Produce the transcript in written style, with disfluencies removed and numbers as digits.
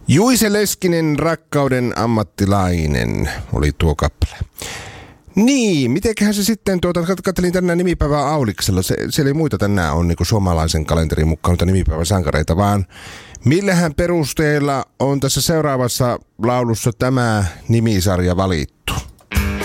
Juise Leskinen, Rakkauden ammattilainen, oli tuo kappale. Niin, mitenköhän se sitten, katselin tänään nimipäivää Auliksella, siellä ei muita tänään on niin suomalaisen kalenterin mukaan nimipäivän sankareita, vaan millähän perusteella on tässä seuraavassa laulussa tämä nimisarja valittu?